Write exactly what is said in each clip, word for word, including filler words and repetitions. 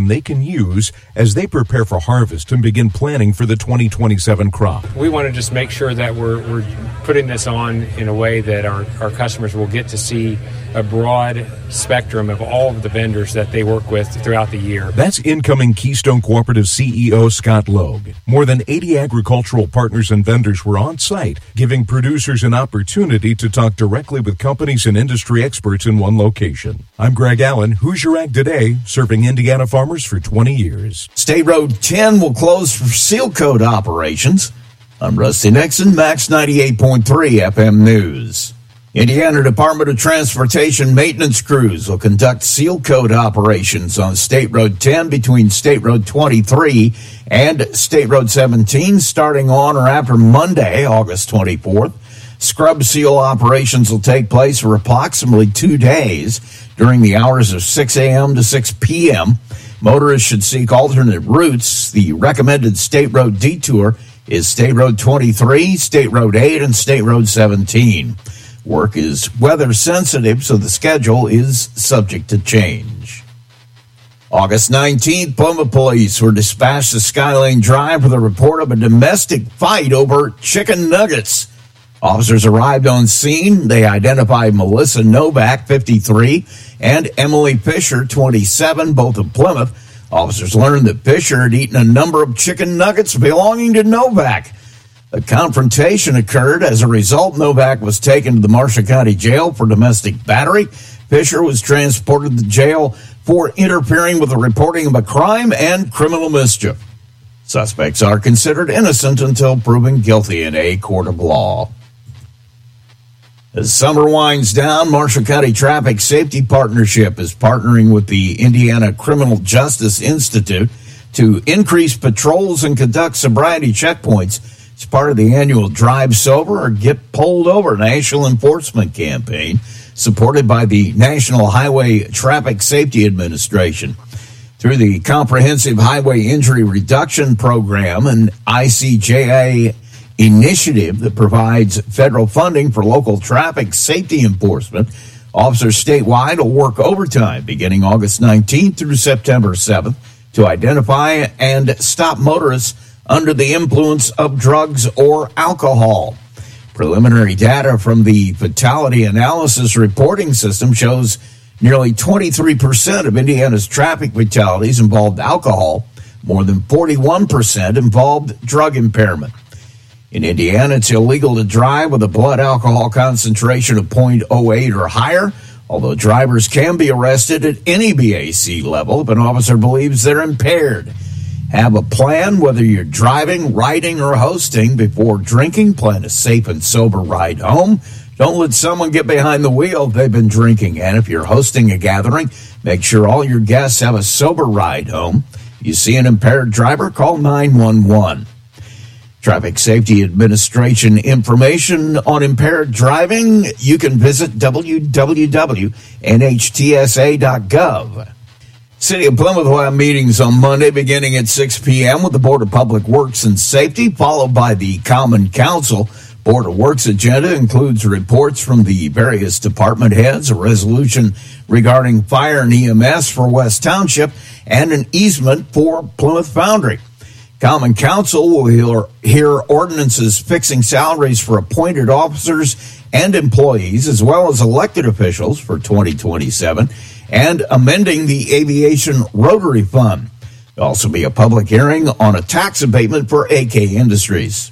they can use as they prepare for harvest and begin planning for the twenty twenty-seven crop. We want to just make sure that we're, we're putting this on in a way that our, our customers will get to see a broad spectrum of all of the vendors that they work with throughout the year. That's incoming Keystone Cooperative C E O Scott Logue. More than eighty agricultural partners and vendors were on site, giving producers an opportunity to talk directly with companies and industry experts in one location. I'm Greg Allen, Hoosier Ag Today, serving Indiana farmers for twenty years. State Road ten will close for seal coat operations. I'm Rusty Nixon, Max ninety-eight point three F M News. Indiana Department of Transportation maintenance crews will conduct seal coat operations on State Road ten between State Road twenty-three and State Road seventeen starting on or after Monday, August twenty-fourth. Scrub seal operations will take place for approximately two days during the hours of six a.m. to six p.m. Motorists should seek alternate routes. The recommended State Road detour is State Road twenty-three, State Road eight, and State Road seventeen. Work is weather sensitive, so the schedule is subject to change. August nineteenth, Plymouth police were dispatched to Skylane Drive with a report of a domestic fight over chicken nuggets. Officers arrived on scene. They identified Melissa Novak, fifty-three, and Emily Fisher, twenty-seven, both of Plymouth. Officers learned that Fisher had eaten a number of chicken nuggets belonging to Novak. A confrontation occurred. As a result, Novak was taken to the Marshall County Jail for domestic battery. Fisher was transported to jail for interfering with the reporting of a crime and criminal mischief. Suspects are considered innocent until proven guilty in a court of law. As summer winds down, Marshall County Traffic Safety Partnership is partnering with the Indiana Criminal Justice Institute to increase patrols and conduct sobriety checkpoints. It's part of the annual Drive Sober or Get Pulled Over national enforcement campaign supported by the National Highway Traffic Safety Administration. Through the Comprehensive Highway Injury Reduction Program, an I C J A initiative that provides federal funding for local traffic safety enforcement, officers statewide will work overtime beginning August nineteenth through September seventh to identify and stop motorists under the influence of drugs or alcohol. Preliminary data from the Fatality Analysis Reporting System shows nearly twenty-three percent of Indiana's traffic fatalities involved alcohol. More than forty-one percent involved drug impairment. In Indiana, it's illegal to drive with a blood alcohol concentration of zero point zero eight or higher, although drivers can be arrested at any B A C level if an officer believes they're impaired. Have a plan whether you're driving, riding, or hosting before drinking. Plan a safe and sober ride home. Don't let someone get behind the wheel if they've been drinking. And if you're hosting a gathering, make sure all your guests have a sober ride home. You see an impaired driver, call nine one one. Traffic Safety Administration information on impaired driving, you can visit w w w dot n h t s a dot gov. City of Plymouth will have meetings on Monday beginning at six p.m. with the Board of Public Works and Safety, followed by the Common Council. Board of Works agenda includes reports from the various department heads, a resolution regarding fire and E M S for West Township, and an easement for Plymouth Foundry. Common Council will hear, hear ordinances fixing salaries for appointed officers and employees, as well as elected officials for twenty twenty-seven, and amending the Aviation Rotary Fund. There'll also be a public hearing on a tax abatement for A K Industries.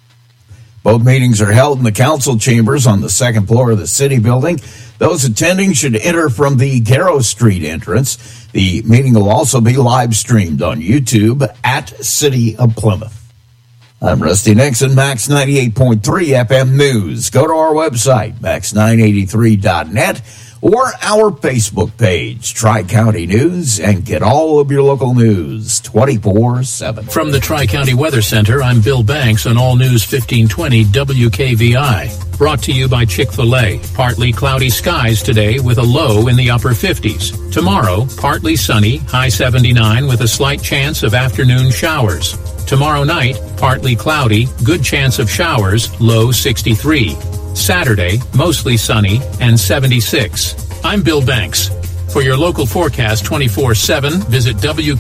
Both meetings are held in the council chambers on the second floor of the city building. Those attending should enter from the Garrow Street entrance. The meeting will also be live streamed on YouTube at City of Plymouth. I'm Rusty Nixon, Max ninety-eight point three F M News. Go to our website, max nine eighty-three dot net, or our Facebook page, Tri-County News, and get all of your local news twenty-four seven. From the Tri-County Weather Center, I'm Bill Banks on All News fifteen twenty W K V I. Brought to you by Chick-fil-A. Partly cloudy skies today with a low in the upper fifties. Tomorrow, partly sunny, high seventy-nine with a slight chance of afternoon showers. Tomorrow night, partly cloudy, good chance of showers, low sixty-three. Saturday, mostly sunny and seventy-six. I'm Bill Banks. For your local forecast twenty-four seven, visit W